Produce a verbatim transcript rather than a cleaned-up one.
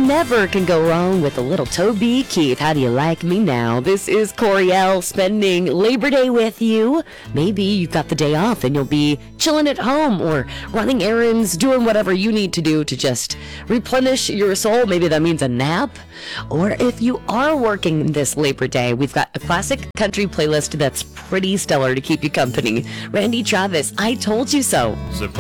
never can go wrong with a little Toby Keith. How do you like me now? This is Coriel spending Labor Day with you. Maybe you've got the day off and you'll be chilling at home or running errands, doing whatever you need to do to just replenish your soul. Maybe that means a nap. Or if you are working this Labor Day, we've got a classic country playlist that's pretty stellar to keep you company. Randy Travis, I Told You So. Zip